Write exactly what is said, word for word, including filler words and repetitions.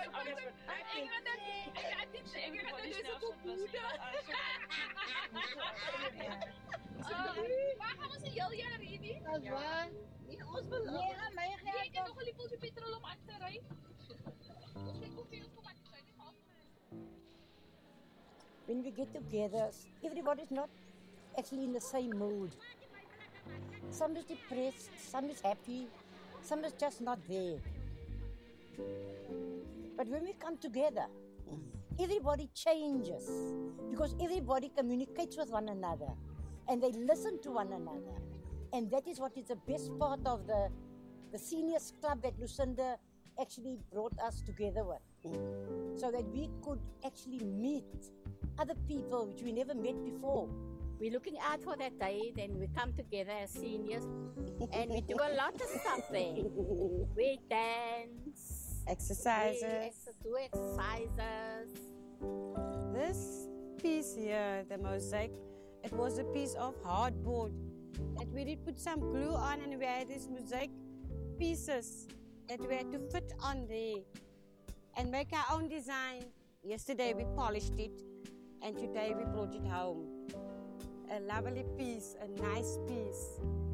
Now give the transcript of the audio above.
Ek het ek het dit sê ek het dit so goed. Maar gaan ons 'n heel jaar hier nie? Dis waar. Nee, ons wil. Nee, gaan my Jy geld. het nog 'n lippeltjie petrol om aan te ry. Ons kyk hoe veel kom aan die syne af. When we get together, everybody's not actually in the same mood. Some is depressed, some is happy, some is just not there. But when we come together, everybody changes because everybody communicates with one another and they listen to one another. And that is what is the best part of the, the seniors club that Lucinda actually brought us together with. So that we could actually meet other people which we never met before. We're looking out for that day, then we come together as seniors and we do a lot of stuff there. We dance, Exercises. we ex- do exercises. This piece here, the mosaic, it was a piece of hardboard that we did put some glue on, and we had these mosaic pieces that we had to fit on there and make our own design. Yesterday we polished it and today we brought it home. A lovely piece, a nice piece.